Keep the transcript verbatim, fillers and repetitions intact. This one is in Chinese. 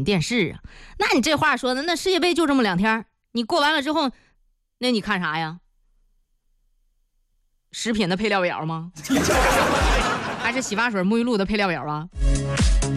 电视啊。那你这话说的，那世界杯就这么两天，你过完了之后，那你看啥呀？食品的配料表吗？还是洗发水、沐浴露的配料表啊？